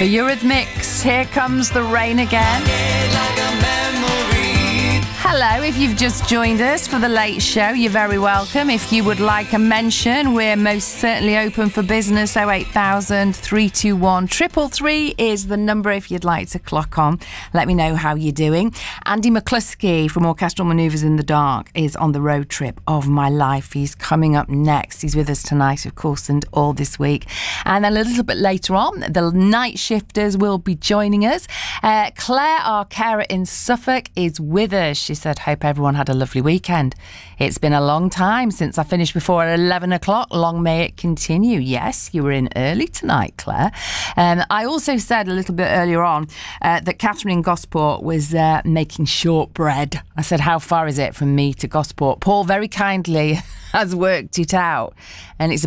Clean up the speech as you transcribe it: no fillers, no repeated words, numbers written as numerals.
The Eurythmics, Here Comes the Rain Again. Hello, if you've just joined us for The Late Show, you're very welcome. If you would like a mention, we're most certainly open for business. 08000 321 333 is the number if you'd like to clock on. Let me know how you're doing. Andy McCluskey from Orchestral Manoeuvres in the Dark is on the road trip of my life. He's coming up next. He's with us tonight, of course, and all this week. And then a little bit later on, the Night Shifters will be joining us. Claire, our carer in Suffolk, is with us. She said, hope everyone had a lovely weekend. It's been a long time since I finished before 11 o'clock. Long may it continue. Yes, you were in early tonight, Claire. I also said a little bit earlier on that Catherine in Gosport was making shortbread. I said, how far is it from me to Gosport? Paul very kindly has worked it out, and it's